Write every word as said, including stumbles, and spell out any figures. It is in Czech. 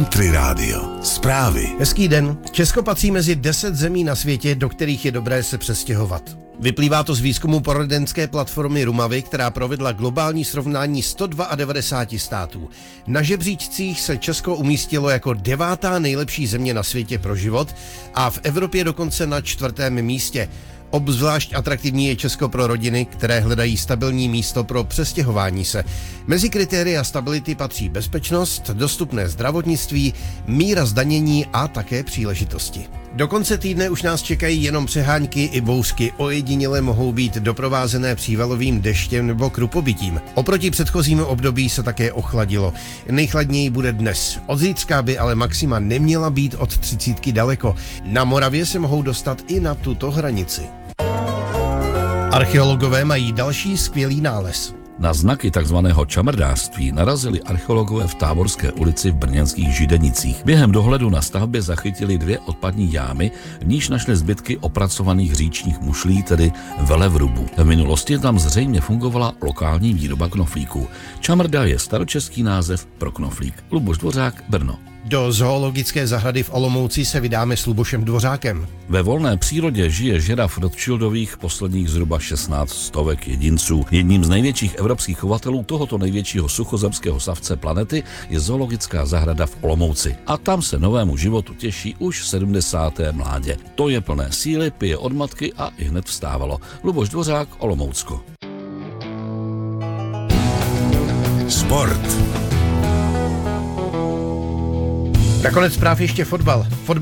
Country Radio. Zprávy. Hezký den. Česko patří mezi deset zemí na světě, do kterých je dobré se přestěhovat. Vyplývá to z výzkumu poradenské platformy Rumavy, která provedla globální srovnání sto devadesát dva států. Na žebříčcích se Česko umístilo jako devátá nejlepší země na světě pro život a v Evropě dokonce na čtvrtém místě. Obzvlášť atraktivní je Česko pro rodiny, které hledají stabilní místo pro přestěhování se. Mezi kritéria stability patří bezpečnost, dostupné zdravotnictví, míra zdanění a také příležitosti. Do konce týdne už nás čekají jenom přehánky i bouřky, ojediněle mohou být doprovázené přívalovým deštěm nebo krupobytím. Oproti předchozímu období se také ochladilo. Nejchladněji bude dnes. Od zítřka by ale maxima neměla být od třicítky daleko. Na Moravě se mohou dostat i na tuto hranici. Archeologové mají další skvělý nález. Na znaky takzvaného čamrdářství narazili archeologové v Táborské ulici v brněnských Židenicích. Během dohledu na stavbě zachytili dvě odpadní jámy, v níž našli zbytky opracovaných říčních mušlí, tedy velevrubů. V minulosti tam zřejmě fungovala lokální výroba knoflíků. Čamrda je staročeský název pro knoflík. Luboš Dvořák, Brno. Do zoologické zahrady v Olomouci se vydáme s Lubošem Dvořákem. Ve volné přírodě žije žiraf Rothschildových posledních zhruba šestnáct stovek jedinců. Jedním z největších evropských chovatelů tohoto největšího suchozemského savce planety je zoologická zahrada v Olomouci. A tam se novému životu těší už sedmdesáté mládě. To je plné síly, pije od matky a i hned vstávalo. Luboš Dvořák, Olomoucko. Sport. Nakonec zpráv ještě fotbal. Fotbal